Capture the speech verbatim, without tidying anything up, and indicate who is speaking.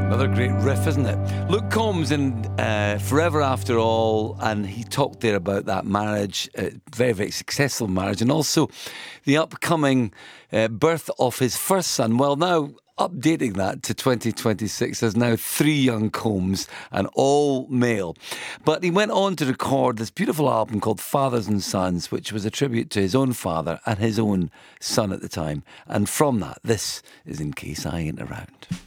Speaker 1: Another great riff, isn't it? Luke Combs in uh, Forever After All, and he talked there about that marriage, uh, very, very successful marriage, and also the upcoming uh, birth of his first son. Well, now, updating that to twenty twenty-six, there's now three young Combs and all male. But he went on to record this beautiful album called Fathers and Sons, which was a tribute to his own father and his own son at the time. And from that, this is In Case I Ain't Around.